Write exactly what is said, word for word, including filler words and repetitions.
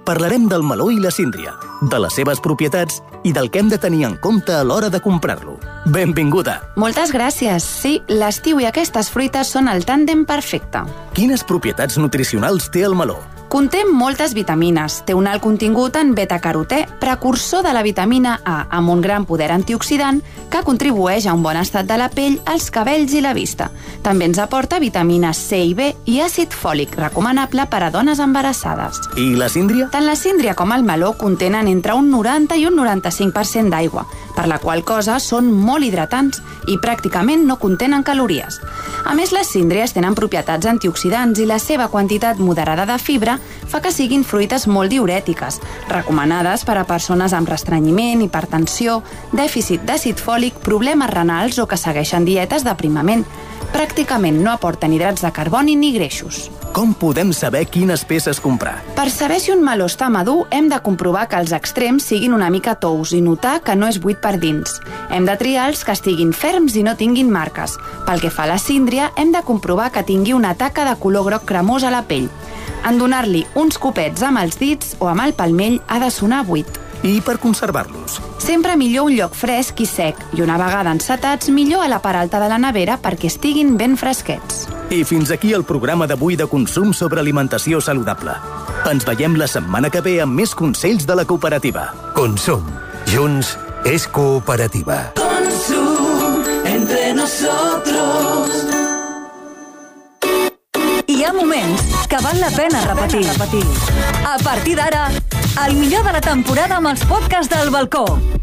parlarem del meló i la síndria, de les seves propietats i del que hem de tenir en compte a l'hora de comprar-lo. Benvinguda! Moltes gràcies. Sí, l'estiu i aquestes fruites són el tàndem perfecte. Quines propietats nutricionals té el meló? Conté moltes vitamines. Té un alt contingut en beta-carotè, precursor de la vitamina A, amb un gran poder antioxidant que contribueix a un bon estat de la pell, els cabells i la vista. També ens aporta vitamines C i B i àcid fòlic, recomanable per a dones embarassades. I la síndria? Tant la síndria com el meló contenen entre un noranta i un noranta-cinc per cent d'aigua, per la qual cosa són molt hidratants i pràcticament no contenen calories. A més, les síndries tenen propietats antioxidants i la seva quantitat moderada de fibra fa que siguin fruites molt diurètiques, recomanades per a persones amb restrenyiment, hipertensió, dèficit d'àcid fòlic, problemes renals o que segueixen dietes d'aprimament. Pràcticament no aporten hidrats de carboni ni greixos. Com podem saber quines peces comprar? Per saber si un meló està madur, hem de comprovar que els extrems siguin una mica tous i notar que no és buit per dins. Hem de triar els que estiguin ferms i no tinguin marques. Pel que fa a la síndria, hem de comprovar que tingui una taca de color groc cremós a la pell. En donar-li uns copets amb els dits o amb el palmell ha de sonar buit. I per conservar-los? Sempre millor un lloc fresc i sec, i una vegada encetats, millor a la part alta de la nevera perquè estiguin ben fresquets. I fins aquí el programa d'avui de consum sobre alimentació saludable. Ens veiem la setmana que ve amb més consells de la cooperativa. Consum. Junts és cooperativa. Consum entre nosotros. Hi ha moments que val la pena repetir. A partir d'ara, el millor de la temporada amb els podcasts del balcó.